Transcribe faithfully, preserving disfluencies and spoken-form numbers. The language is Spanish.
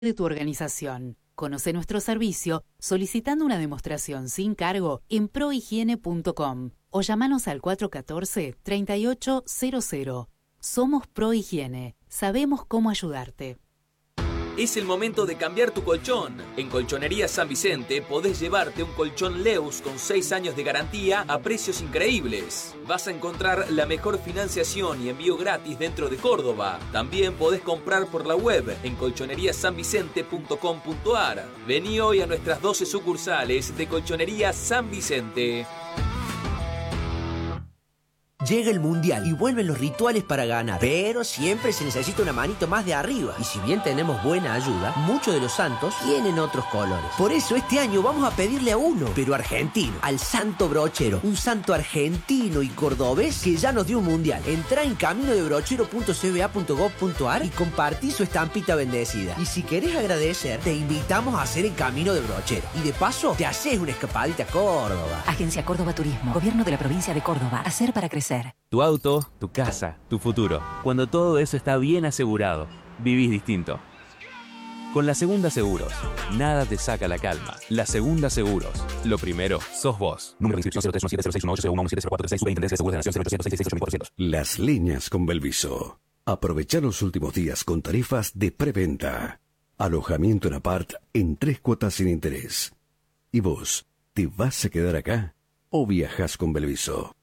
de tu organización. Conoce nuestro servicio solicitando una demostración sin cargo en prohigiene punto com o llamanos al cuatro uno cuatro, tres ocho cero cero. Somos Prohigiene. Sabemos cómo ayudarte. Es el momento de cambiar tu colchón. En Colchonería San Vicente podés llevarte un colchón Leus con seis años de garantía a precios increíbles. Vas a encontrar la mejor financiación y envío gratis dentro de Córdoba. También podés comprar por la web en colchonería san vicente punto com punto a r. Vení hoy a nuestras doce sucursales de Colchonería San Vicente. Llega el Mundial y vuelven los rituales para ganar, pero siempre se necesita una manito más de arriba. Y si bien tenemos buena ayuda, muchos de los santos tienen otros colores. Por eso este año vamos a pedirle a uno, pero argentino, al Santo Brochero. Un santo argentino y cordobés que ya nos dio un Mundial. Entrá en camino de brochero punto c b a punto gov punto a r y compartí su estampita bendecida. Y si querés agradecer, te invitamos a hacer el Camino de Brochero. Y de paso, te haces una escapadita a Córdoba. Agencia Córdoba Turismo, Gobierno de la Provincia de Córdoba. Hacer para crecer. Tu auto, tu casa, tu futuro. Cuando todo eso está bien asegurado, vivís distinto. Con La Segunda Seguros, nada te saca la calma. La Segunda Seguros, lo primero sos vos. Número de inscripción cero tres uno siete cero seis uno ocho cero uno siete cero cuatro tres seis. Superintendencia de Seguros de la Nación cero ochocientos seiscientos sesenta y ocho mil cuatrocientos. Las líneas con Belviso. Aprovecha los últimos días con tarifas de preventa. Alojamiento en apart en tres cuotas sin interés. ¿Y vos, te vas a quedar acá o viajas con Belviso?